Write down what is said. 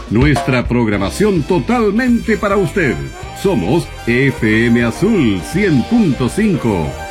Nuestra programación totalmente para usted. Somos FM Azul 100.5.